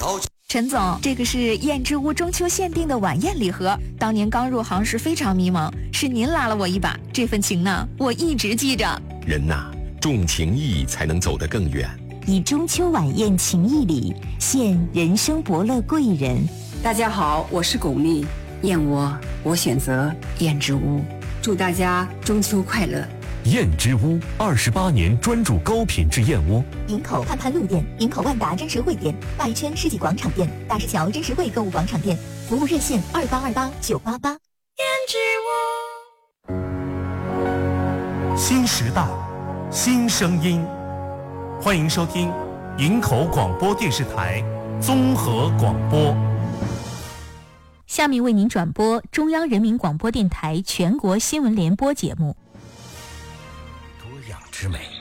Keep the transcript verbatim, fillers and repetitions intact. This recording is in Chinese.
陈总，这个是燕之屋中秋限定的晚宴礼盒，当年刚入行时非常迷茫，是您拉了我一把，这份情呢，我一直记着。 人呐，重情义才能走得更远。 以中秋晚宴情谊礼，献人生伯乐贵人。 大家好，我是巩俐，燕窝我选择燕之屋，祝大家中秋快乐。 燕之屋二十八年专注高品质燕窝。 营口盼盼路店、营口万达真实汇店、八一圈世纪广场店、大石桥真实汇购物广场店，服务热线二八二八九八八。 燕之屋，新时代，新声音，欢迎收听营口广播电视台综合广播。 下面为您转播中央人民广播电台全国新闻联播节目。 多样之美。